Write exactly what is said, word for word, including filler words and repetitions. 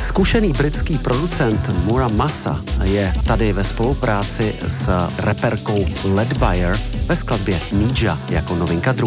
Zkušený britský producent Mura Masa je tady ve spolupráci s reperkou Leadbyer ve skladbě Nija jako novinka druhá.